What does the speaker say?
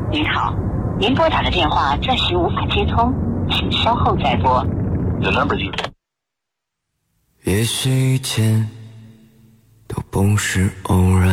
您好，您拨打的电话暂时无法接通，请稍后再拨。 The number you... 也许一切都不是偶然。